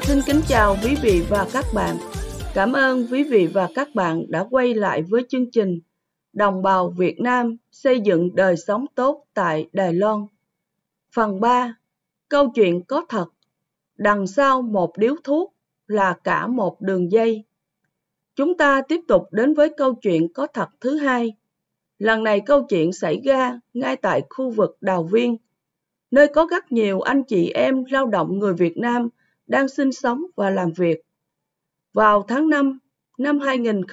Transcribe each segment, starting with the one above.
Xin kính chào quý vị và các bạn. Cảm ơn quý vị và các bạn đã quay lại với chương trình Đồng bào Việt Nam xây dựng đời sống tốt tại Đài Loan. Phần 3. Câu chuyện có thật. Đằng sau một điếu thuốc là cả một đường dây. Chúng ta tiếp tục đến với câu chuyện có thật thứ hai. Lần này câu chuyện xảy ra ngay tại khu vực Đào Viên, nơi có rất nhiều anh chị em lao động người Việt Nam đang sinh sống và làm việc. Vào tháng 5 năm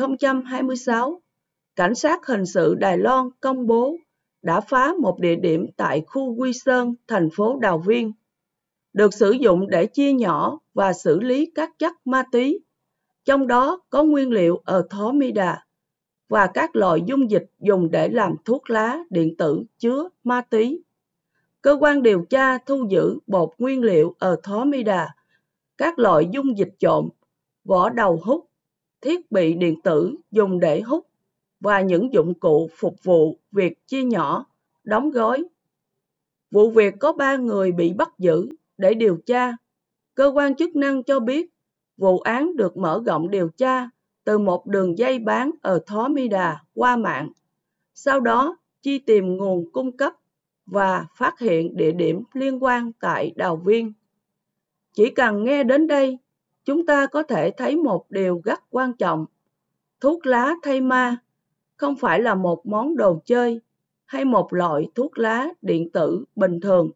2026, Cảnh sát hình sự Đài Loan công bố đã phá một địa điểm tại khu Quy Sơn, thành phố Đào Viên, được sử dụng để chia nhỏ và xử lý các chất ma túy, trong đó có nguyên liệu Artemida và các loại dung dịch dùng để làm thuốc lá điện tử chứa ma túy. Cơ quan điều tra thu giữ bột nguyên liệu Artemida, các loại dung dịch trộn, vỏ đầu hút, thiết bị điện tử dùng để hút và những dụng cụ phục vụ việc chia nhỏ, đóng gói. Vụ việc có 3 người bị bắt giữ để điều tra. Cơ quan chức năng cho biết vụ án được mở rộng điều tra từ một đường dây bán Artemida qua mạng, sau đó truy tìm nguồn cung cấp và phát hiện địa điểm liên quan tại Đào Viên. Chỉ cần nghe đến đây, chúng ta có thể thấy một điều rất quan trọng. Thuốc lá thay ma không phải là một món đồ chơi hay một loại thuốc lá điện tử bình thường,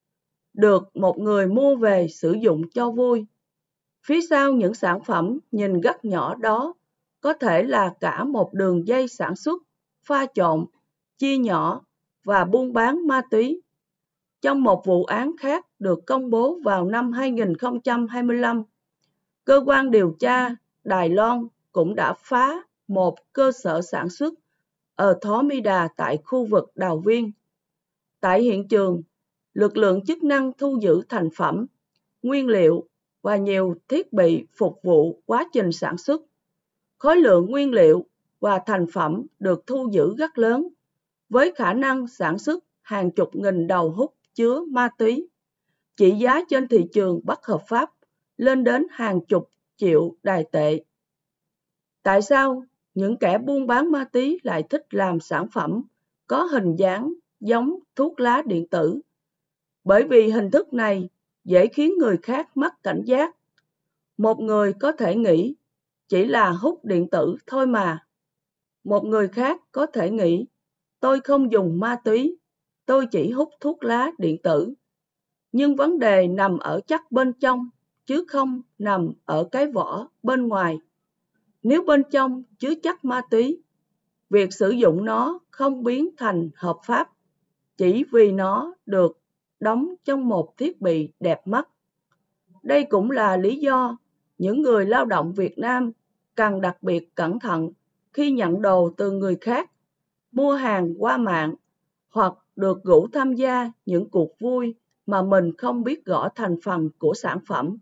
được một người mua về sử dụng cho vui. Phía sau những sản phẩm nhìn rất nhỏ đó có thể là cả một đường dây sản xuất, pha trộn, chia nhỏ và buôn bán ma túy. Trong một vụ án khác được công bố vào năm 2025, cơ quan điều tra Đài Loan cũng đã phá một cơ sở sản xuất Artemida tại khu vực Đào Viên. Tại hiện trường, lực lượng chức năng thu giữ thành phẩm, nguyên liệu và nhiều thiết bị phục vụ quá trình sản xuất. Khối lượng nguyên liệu và thành phẩm được thu giữ rất lớn, với khả năng sản xuất hàng chục nghìn đầu hút chứa ma túy. Trị giá trên thị trường bất hợp pháp lên đến hàng chục triệu Đài tệ. Tại sao những kẻ buôn bán ma túy lại thích làm sản phẩm có hình dáng giống thuốc lá điện tử? Bởi vì hình thức này dễ khiến người khác mất cảnh giác. Một người có thể nghĩ chỉ là hút điện tử thôi mà. Một người khác có thể nghĩ tôi không dùng ma túy, tôi chỉ hút thuốc lá điện tử. Nhưng vấn đề nằm ở chất bên trong, chứ không nằm ở cái vỏ bên ngoài. Nếu bên trong chứa chất ma túy, việc sử dụng nó không biến thành hợp pháp chỉ vì nó được đóng trong một thiết bị đẹp mắt. Đây cũng là lý do những người lao động Việt Nam cần đặc biệt cẩn thận khi nhận đồ từ người khác, mua hàng qua mạng hoặc được rủ tham gia những cuộc vui mà mình không biết rõ thành phần của sản phẩm.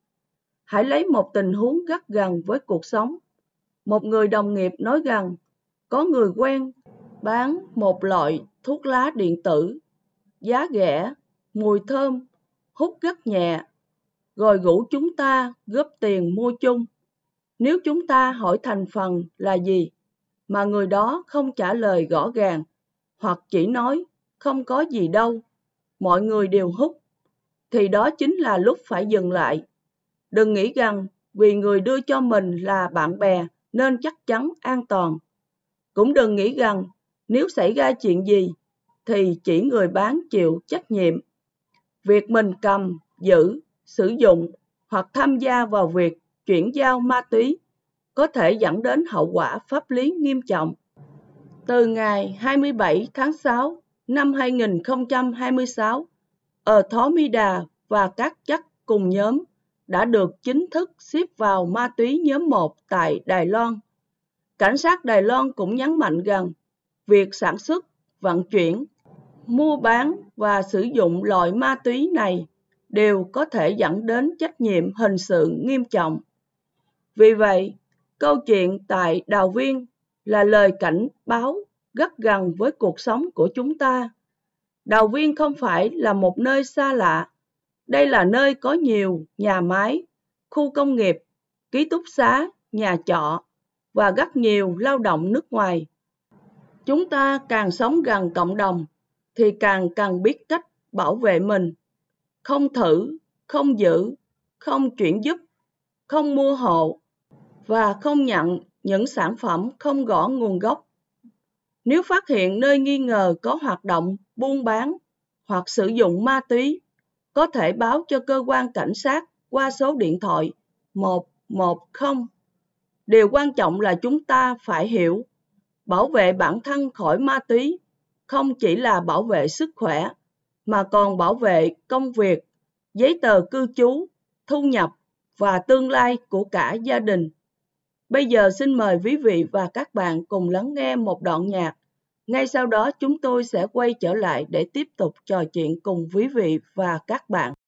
Hãy lấy một tình huống rất gần với cuộc sống. Một người đồng nghiệp nói rằng có người quen bán một loại thuốc lá điện tử, giá rẻ, mùi thơm, hút rất nhẹ, rồi rủ chúng ta góp tiền mua chung. Nếu chúng ta hỏi thành phần là gì mà người đó không trả lời rõ ràng hoặc chỉ nói không có gì đâu, mọi người đều hút, thì đó chính là lúc phải dừng lại. Đừng nghĩ rằng vì người đưa cho mình là bạn bè nên chắc chắn an toàn. Cũng đừng nghĩ rằng nếu xảy ra chuyện gì thì chỉ người bán chịu trách nhiệm. Việc mình cầm, giữ, sử dụng hoặc tham gia vào việc chuyển giao ma túy có thể dẫn đến hậu quả pháp lý nghiêm trọng. Từ ngày 27 tháng 6 năm 2026, Artemida và các chất cùng nhóm đã được chính thức xếp vào ma túy nhóm 1 tại Đài Loan. Cảnh sát Đài Loan cũng nhấn mạnh rằng việc sản xuất, vận chuyển, mua bán và sử dụng loại ma túy này đều có thể dẫn đến trách nhiệm hình sự nghiêm trọng. Vì vậy, câu chuyện tại Đào Viên là lời cảnh báo rất gần với cuộc sống của chúng ta. Đào Viên không phải là một nơi xa lạ. Đây là nơi có nhiều nhà máy, khu công nghiệp, ký túc xá, nhà trọ và rất nhiều lao động nước ngoài. Chúng ta càng sống gần cộng đồng thì càng cần biết cách bảo vệ mình, không thử, không giữ, không chuyển giúp, không mua hộ và không nhận những sản phẩm không rõ nguồn gốc. Nếu phát hiện nơi nghi ngờ có hoạt động buôn bán hoặc sử dụng ma túy, có thể báo cho cơ quan cảnh sát qua số điện thoại 110. Điều quan trọng là chúng ta phải hiểu, bảo vệ bản thân khỏi ma túy không chỉ là bảo vệ sức khỏe, mà còn bảo vệ công việc, giấy tờ cư trú, thu nhập và tương lai của cả gia đình. Bây giờ xin mời quý vị và các bạn cùng lắng nghe một đoạn nhạc. Ngay sau đó chúng tôi sẽ quay trở lại để tiếp tục trò chuyện cùng quý vị và các bạn.